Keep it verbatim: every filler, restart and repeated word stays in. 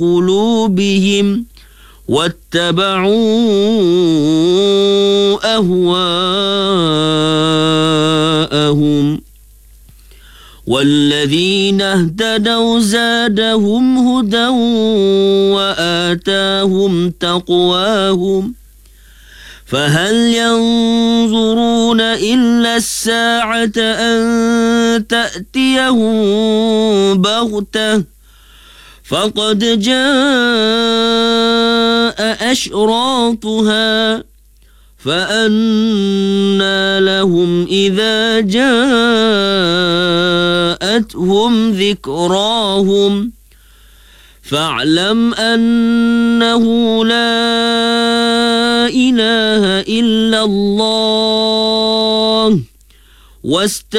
قلوبهم واتبعوا أهواءهم والذين اهتدوا زادهم هدى وآتاهم تقواهم فهل ينظرون إلا الساعة أن تأتيهم بغتة فقد جاء أشراطها فأنى لهم إذا جاءتهم ذكراهم فاعلم أنه لا إله إلا الله واستغفر